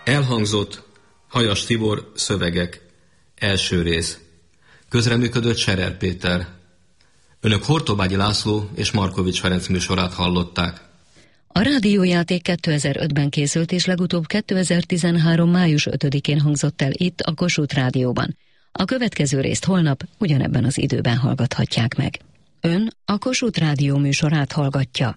Elhangzott Hajas Tibor szövegek. Első rész. Közreműködött Scherer Péter. Önök Hortobágyi László és Markovics Ferenc műsorát hallották. A rádiójáték 2005-ben készült, és legutóbb 2013. május 5-én hangzott el itt a Kossuth Rádióban. A következő részt holnap ugyanebben az időben hallgathatják meg. Ön a Kossuth Rádió műsorát hallgatja.